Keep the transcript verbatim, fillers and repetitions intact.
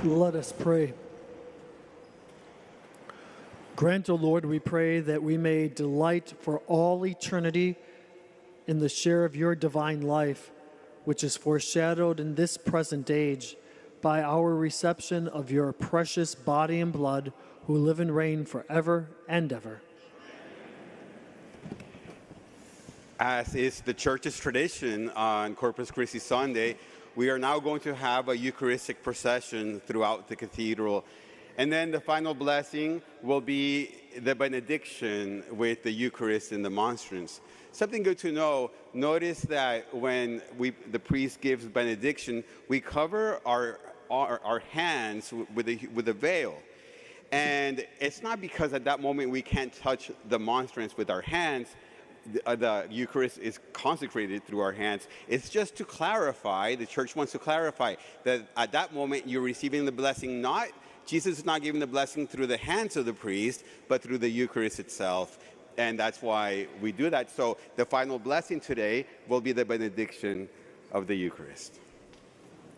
Let us pray. Grant, O Lord, we pray, that we may delight for all eternity in the share of your divine life, which is foreshadowed in this present age by our reception of your precious body and blood, who live and reign forever and ever. As is the church's tradition on Corpus Christi Sunday, we are now going to have a Eucharistic procession throughout the cathedral. And then the final blessing will be the benediction with the Eucharist and the monstrance. Something good to know, notice that when we, the priest gives benediction, we cover our, our, our hands with a, with a veil. And it's not because at that moment we can't touch the monstrance with our hands. The, uh, the Eucharist is consecrated through our hands. It's just to clarify, the church wants to clarify that at that moment you're receiving the blessing, not, Jesus is not giving the blessing through the hands of the priest, but through the Eucharist itself. And that's why we do that. So the final blessing today will be the benediction of the Eucharist.